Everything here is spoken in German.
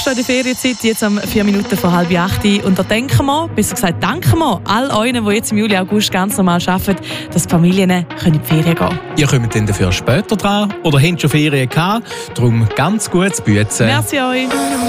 aufstehen in der Ferienzeit, jetzt um 4 Minuten vor 7:30. Und da denken wir, besser gesagt danken wir all euch, die jetzt im Juli, August ganz normal arbeiten, dass die Familien in die Ferien gehen können. Ihr kommt dann dafür später dran oder habt schon Ferien gehabt. Darum ganz gutes Büezen. Merci euch.